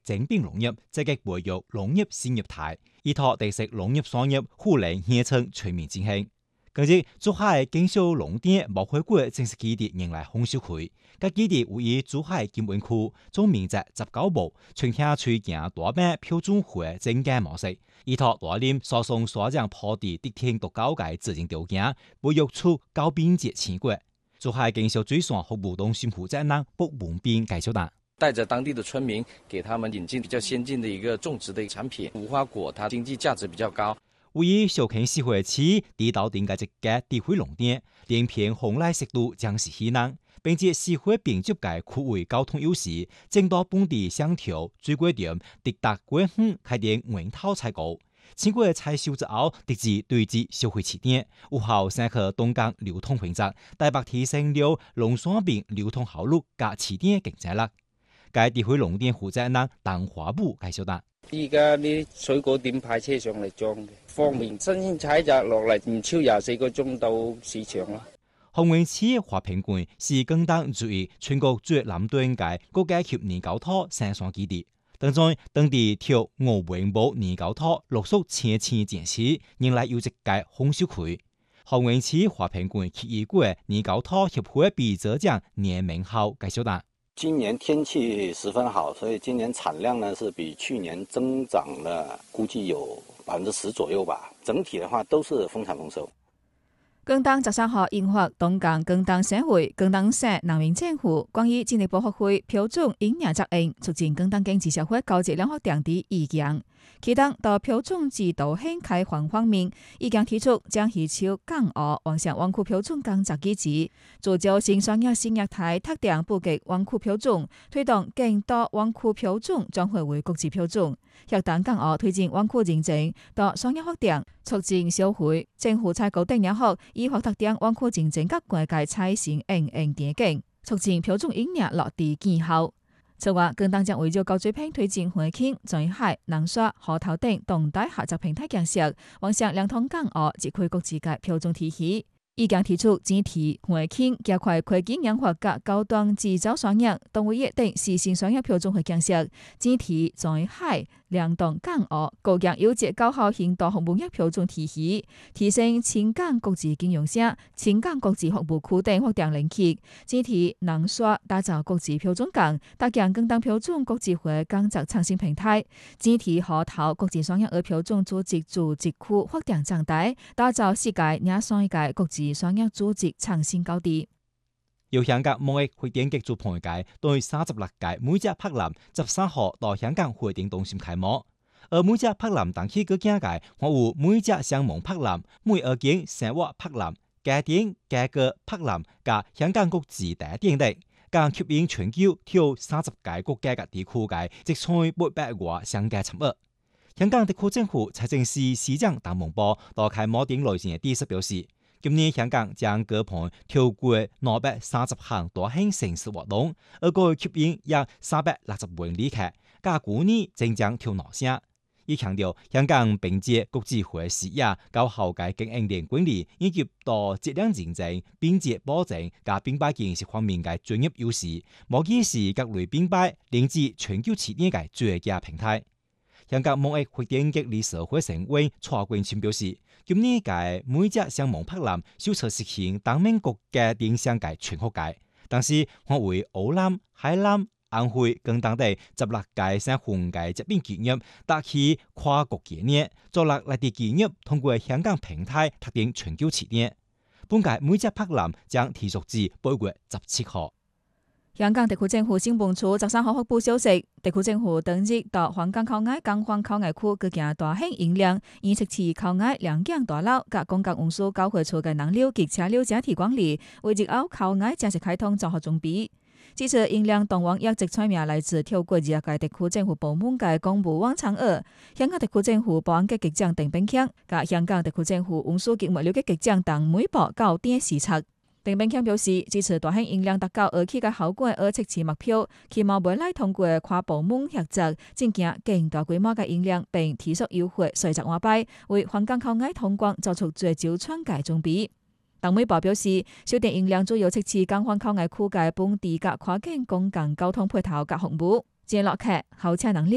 精品農業，積極培育農業新業態，依託特色農業產業互聯協成全面進行。近日，珠海建設農電貿會館正式基地迎來豐收期。該基地位於珠海金灣區，總面積19畝，全廳取景大版標準化整間模式，依託大林疏鬆沙場坡地得天獨厚嘅自然條件，培育出高品質成果。珠海建設水產服務中心負責人卜文斌介紹道： 帶着當地的村民，給他們引進比較先進的一個種植的產品，無花果它經濟價值比較高。 位於小坑社會區地道頂嘅一家智慧農店，連片紅麗適度將是稀難，並且社會並接嘅區域交通優勢，正到本地商條最貴點，直達貴遠開店門頭採購。經過採收之後，直至對至消費起點，有效省去東江流通品質，大大提升了農產品流通效率加起點競爭力。該智慧農店負責人鄧華武介紹道： 依家啲水果店派車上嚟裝嘅，方便新鮮採摘落嚟唔超24個鐘到市場啦。 洪永市華平館是更當注意全國最南端嘅國家級年糕湯生產基地，當中當地條鵝榮寶年糕湯陸續前前展示，迎來有一屆豐收期。洪永市華平館企業館年糕湯協會秘書長年明浩介紹道： 今年天氣十分好，所以今年產量呢是比去年增長了，估計有10%左右吧。整體的話都是豐產豐收。 廣東13號引發東江廣東省會、廣東省人民政府、關於進一步發揮標準營養責任，促進廣東經濟社會高質量發展的意見。其中到標準制度性開放方面，意見提出將牽手港澳完善灣區標準工作機制，聚焦新商業新業態特定布局灣區標準，推動更多灣區標準轉化為國際標準，協同港澳推進灣區認證到商業發展，促進消費。政府採購等也好，依法特定灣區認證各國界採行點景，促進標準營養落地見效。此外，廣東將圍繞高水平推進環境、在海、南沙、河套等動態合作平台建設，完善兩通港澳及區國際嘅標準體系。意見提出整體環境加快科技研發及高端製造產業，動物業等實行商業標準化建設，整體在海、兩東港澳構建優質高效型多服務業標準體系，提升青港國際金融城、青港國際服務區等發展領域，整體南沙打造國際標準港，搭建廣東標準國際化工作創新平台，整體河套國際商業和標準組織區發展壯大，打造世界廿三屆國際商業組織創新高地。 由香港貿易發展局主辦嘅對36屆每隻柏林13號到香港會展中心開幕，而每隻柏林當期嘅境界，還有每隻相盟柏林、每二間生活柏林、家電家具柏林加香港國際大典等，更吸引全球挑30個國家嘅地區嘅即在800個商家參與。香港特區政府財政司司長鄧文波到開幕典禮前第一時表示，今年香港將舉辦超過230項大型盛事活動，而過去吸引約360萬旅客，加去年增長挑鬧聲。亦強調香港並借國際化視野、高效嘅經營鏈管理以及到質量認證、品質保證加品牌建設方面嘅專業優勢，無疑是各類品牌連接全球企業嘅最佳平台。香港貿易發展局理事會成員蔡冠清表示，今年嘅每隻相盟柏林首次實行當面國家電商嘅全覆蓋，但是還為澳南、海南、安徽等等地16個省份嘅疾病企業搭起跨國企業，做落內地企業通過香港平台特定全球企業。本屆每隻柏林將持續至8月17號。 香港特區政府新聞處13號發布消息，特區政府當日到香港口岸港方口岸區舉行大型演練，以測試口岸兩境大樓及公共運輸交匯處嘅人流及車流整體管理，為日後口岸正式開通做好準備。這次演練當晚一直採名來自超過20個特區政府部門嘅公務員參與，香港特區政府保安局局長鄧炳強及香港特區政府運輸及物流局局長鄧美寶到店視察。鄧炳強表示，這次大型演練達到而起嘅效果而測試目標，期望未來通過跨部門合作，進行更大規模嘅演練，並提速優化稅則安排，為香港口岸通關作出最周全嘅準備。鄧美寶表示，小電演練主要測試港方口岸區嘅本地及跨境公共交通配套及服務，接落客候車能力。